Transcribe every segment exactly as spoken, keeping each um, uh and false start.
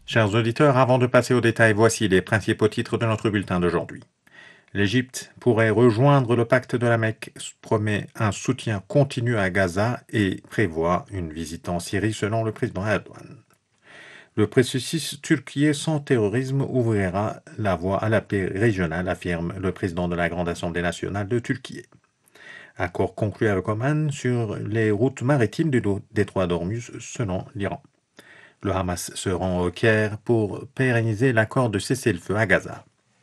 Chers auditeurs, avant de passer aux détails, voici les principaux titres de notre bulletin d'aujourd'hui. L'Égypte pourrait rejoindre le pacte de la Mecque, promet un soutien continu à Gaza et prévoit une visite en Syrie selon le président Erdogan. Le processus turquier sans terrorisme ouvrira la voie à la paix régionale, affirme le président de la Grande Assemblée nationale de Turquie. Accord conclu avec Oman sur les routes maritimes du détroit d'Ormuz selon l'Iran. Le Hamas se rend au Caire pour pérenniser l'accord de cessez-le-feu à Gaza.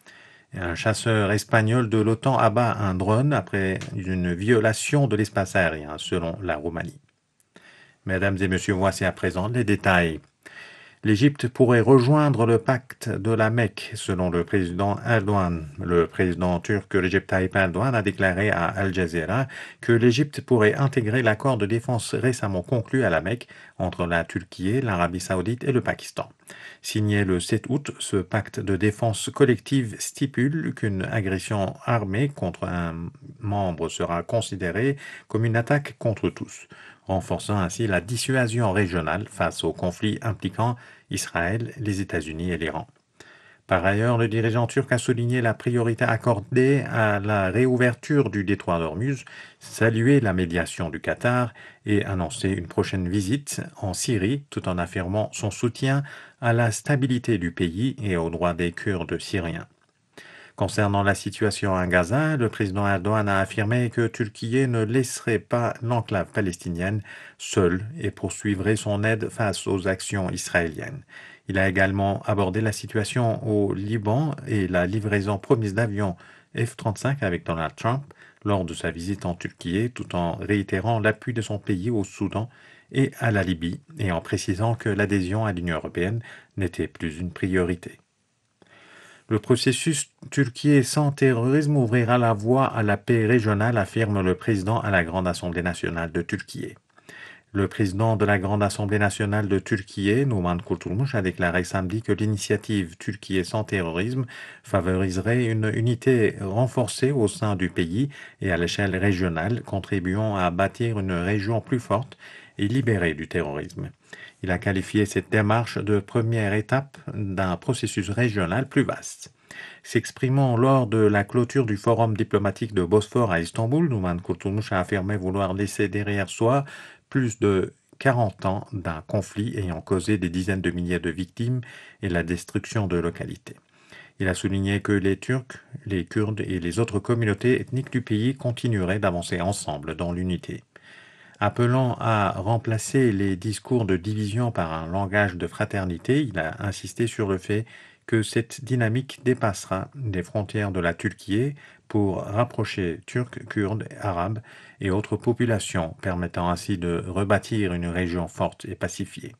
Et un chasseur espagnol de l'OTAN abat un drone après une violation de l'espace aérien, selon la Roumanie. Mesdames et messieurs, voici à présent les détails. L'Égypte pourrait rejoindre le pacte de la Mecque, selon le président Erdogan. Le président turc Recep Tayyip Erdogan a déclaré à Al Jazeera que l'Égypte pourrait intégrer l'accord de défense récemment conclu à la Mecque entre la Turquie, l'Arabie saoudite et le Pakistan. Signé le sept août, ce pacte de défense collective stipule qu'une agression armée contre un membre sera considérée comme une attaque contre tous, renforçant ainsi la dissuasion régionale face aux conflits impliquant Israël, les États-Unis et l'Iran. Par ailleurs, le dirigeant turc a souligné la priorité accordée à la réouverture du détroit d'Ormuz, salué la médiation du Qatar et annoncé une prochaine visite en Syrie, tout en affirmant son soutien à la stabilité du pays et aux droits des Kurdes syriens. Concernant la situation à Gaza, le président Erdogan a affirmé que Turquie ne laisserait pas l'enclave palestinienne seule et poursuivrait son aide face aux actions israéliennes. Il a également abordé la situation au Liban et la livraison promise d'avions F trente-cinq avec Donald Trump lors de sa visite en Turquie, tout en réitérant l'appui de son pays au Soudan et à la Libye, et en précisant que l'adhésion à l'Union européenne n'était plus une priorité. Le processus turquier sans terrorisme ouvrira la voie à la paix régionale, affirme le président à la Grande Assemblée nationale de Turquie. Le président de la Grande Assemblée nationale de Turquie, Numan Kurtulmuş, a déclaré samedi que l'initiative Turquie sans terrorisme favoriserait une unité renforcée au sein du pays et à l'échelle régionale, contribuant à bâtir une région plus forte et libérée du terrorisme. Il a qualifié cette démarche de première étape d'un processus régional plus vaste. S'exprimant lors de la clôture du forum diplomatique de Bosphore à Istanbul, Numan Kurtulmuş a affirmé vouloir laisser derrière soi plus de quarante ans d'un conflit ayant causé des dizaines de milliers de victimes et la destruction de localités. Il a souligné que les Turcs, les Kurdes et les autres communautés ethniques du pays continueraient d'avancer ensemble dans l'unité. Appelant à remplacer les discours de division par un langage de fraternité, il a insisté sur le fait que cette dynamique dépassera les frontières de la Turquie pour rapprocher Turcs, Kurdes, Arabes et autres populations, permettant ainsi de rebâtir une région forte et pacifiée.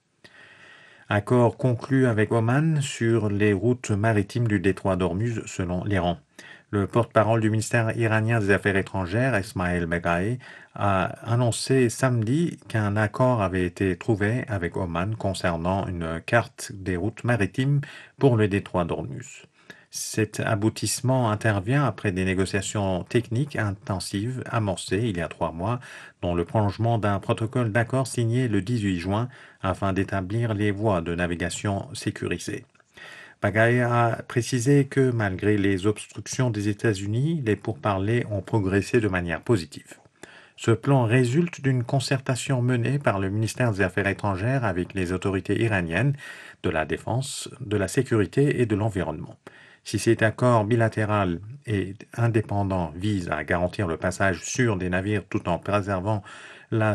Accord conclu avec Oman sur les routes maritimes du détroit d'Ormuz selon l'Iran. Le porte-parole du ministère iranien des Affaires étrangères, Esmail Beghai, a annoncé samedi qu'un accord avait été trouvé avec Oman concernant une carte des routes maritimes pour le détroit d'Ormuz. Cet aboutissement intervient après des négociations techniques intensives amorcées il y a trois mois, dont le prolongement d'un protocole d'accord signé le dix-huit juin afin d'établir les voies de navigation sécurisées. Bagay a précisé que malgré les obstructions des États-Unis, les pourparlers ont progressé de manière positive. Ce plan résulte d'une concertation menée par le ministère des Affaires étrangères avec les autorités iraniennes de la défense, de la sécurité et de l'environnement. Si cet accord bilatéral et indépendant vise à garantir le passage sûr des navires tout en préservant la